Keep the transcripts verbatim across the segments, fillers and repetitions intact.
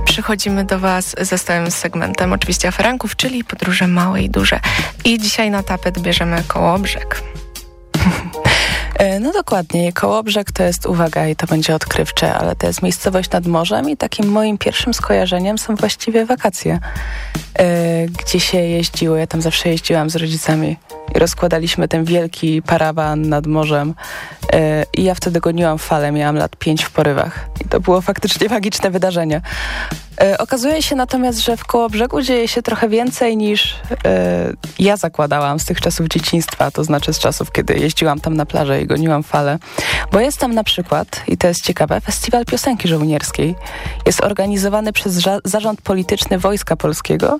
przychodzimy do Was ze stałym segmentem, oczywiście aferanków, czyli podróże małe i duże. I dzisiaj na tapet bierzemy Kołobrzeg. No dokładnie, Kołobrzeg to jest, uwaga, i to będzie odkrywcze, ale to jest miejscowość nad morzem i takim moim pierwszym skojarzeniem są właściwie wakacje, gdzie się jeździło, ja tam zawsze jeździłam z rodzicami i rozkładaliśmy ten wielki parawan nad morzem i ja wtedy goniłam falę, miałam lat pięć w porywach i to było faktycznie magiczne wydarzenie. Okazuje się natomiast, że w Kołobrzegu dzieje się trochę więcej niż ja zakładałam z tych czasów dzieciństwa, to znaczy z czasów, kiedy jeździłam tam na plażę i goniłam falę, bo jest tam na przykład, i to jest ciekawe, festiwal piosenki żołnierskiej. Jest organizowany przez Zarząd Polityczny Wojska Polskiego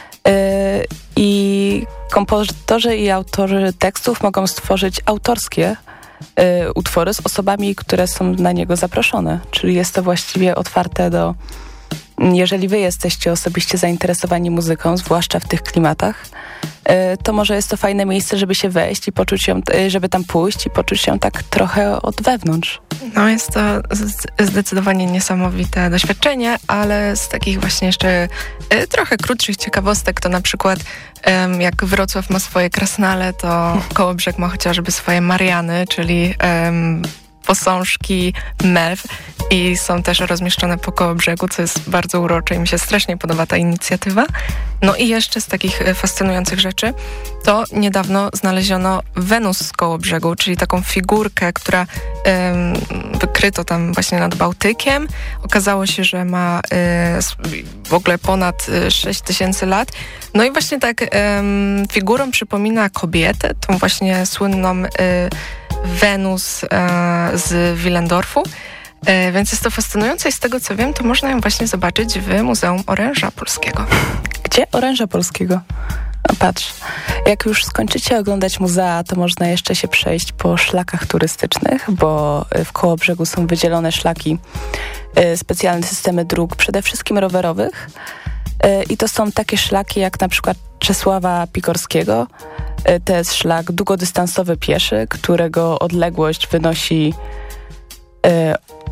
i kompozytorzy i autorzy tekstów mogą stworzyć autorskie y, utwory z osobami, które są na niego zaproszone. Czyli jest to właściwie otwarte do... Jeżeli wy jesteście osobiście zainteresowani muzyką, zwłaszcza w tych klimatach, y, to może jest to fajne miejsce, żeby się wejść i poczuć ją, y, żeby tam pójść i poczuć ją tak trochę od wewnątrz. No jest to zdecydowanie niesamowite doświadczenie, ale z takich właśnie jeszcze y, trochę krótszych ciekawostek to na przykład y, jak Wrocław ma swoje krasnale, to Kołobrzeg ma chociażby swoje Mariany, czyli y, posążki mew i są też rozmieszczone po Kołobrzegu, co jest bardzo urocze i mi się strasznie podoba ta inicjatywa. No i jeszcze z takich fascynujących rzeczy to niedawno znaleziono Wenus z Kołobrzegu, czyli taką figurkę, która ym, wykryto tam właśnie nad Bałtykiem. Okazało się, że ma y, w ogóle ponad sześć tysięcy lat. No i właśnie tak ym, figurą przypomina kobietę, tą właśnie słynną y, Wenus y, z Willendorfu. E, więc jest to fascynujące i z tego co wiem, to można ją właśnie zobaczyć w Muzeum Oręża Polskiego. Gdzie Oręża Polskiego? A patrz, jak już skończycie oglądać muzea, to można jeszcze się przejść po szlakach turystycznych, bo w Kołobrzegu są wydzielone szlaki, e, specjalne systemy dróg, przede wszystkim rowerowych. E, I to są takie szlaki jak na przykład Czesława Pikorskiego. E, to jest szlak długodystansowy pieszy, którego odległość wynosi e,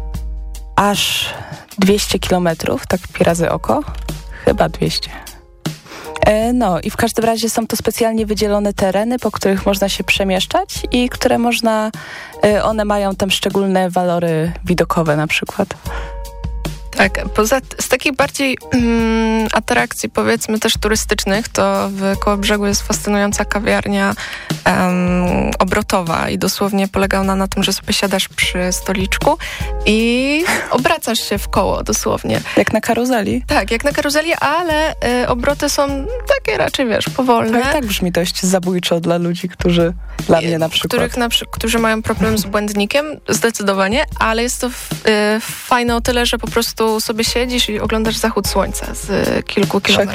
aż dwieście kilometrów, tak pi razy oko. Chyba dwieście. E, no i w każdym razie są to specjalnie wydzielone tereny, po których można się przemieszczać i które można, e, one mają tam szczególne walory widokowe na przykład. Tak, poza z takich bardziej mm, atrakcji, powiedzmy też turystycznych, to w Kołobrzegu jest fascynująca kawiarnia um, obrotowa i dosłownie polega ona na tym, że sobie siadasz przy stoliczku i obracasz się w koło dosłownie. Jak na karuzeli? Tak, jak na karuzeli, ale y, obroty są takie raczej, wiesz, powolne. Tak, tak brzmi dość zabójczo dla ludzi, którzy, dla mnie na przykład. Których na, którzy mają problem z błędnikiem, zdecydowanie, ale jest to f, y, fajne o tyle, że po prostu sobie siedzisz i oglądasz zachód słońca z kilku kilometrów.